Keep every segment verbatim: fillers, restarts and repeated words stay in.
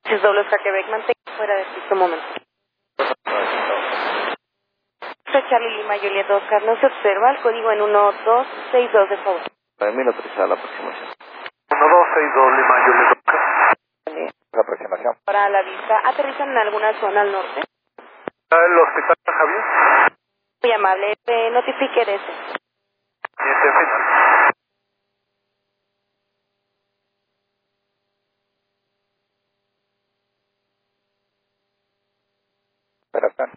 Es doble Oscar Quebec, mantenga fuera de pista un momento. Charlie Lima, Juliet Oscar, no se observa el código en uno dos seis dos, de favor. Termino autorizada la aproximación. uno dos seis dos, Lima, Juliet Oscar. La aproximación. Para la vista, ¿aterrizan en alguna zona al norte? ¿El hospital San Javier? Muy amable, eh, notifique de ese. Siete final. Operación.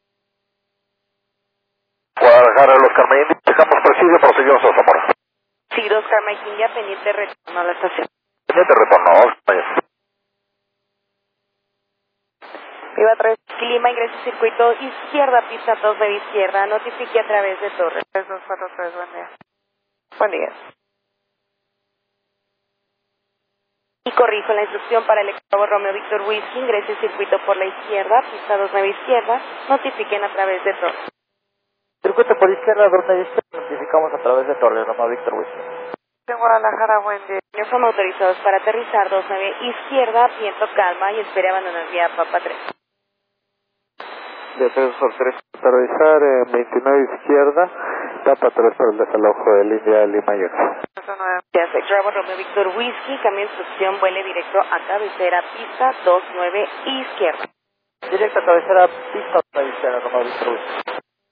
Guadalajara, los Carmen, dejamos presidio, proseguimos a Zamora. Sí, Oscar Mike India, pendiente retorno a la estación. Pendiente retorno, vaya. Viva tres, Lima, ingresa circuito izquierda, pista dos, media izquierda, notifique a través de Torres. tres dos cuatro tres, buen día. Buen día. Y corrijo la instrucción para el octavo Romeo Víctor Whisky, ingrese circuito por la izquierda, pista dos, nueve izquierda, notifiquen a través de Torres. Circuito por izquierda, dos media izquierda, notificamos a través de Torres, Romeo Víctor Whisky. En Guadalajara, buen día. Son autorizados para aterrizar dos nueve izquierda, viento calma y espere abandonar vía Papa tres. De tres por tres, aterrizar en veintinueve izquierda, Papa tres para el desalojo de línea Lima y Ocho. Bravo Romeo Víctor Whisky, cambio de instrucción, vuele directo a cabecera, pista dos nueve izquierda. Directo a cabecera, pista dos izquierda, Romeo Víctor Whisky.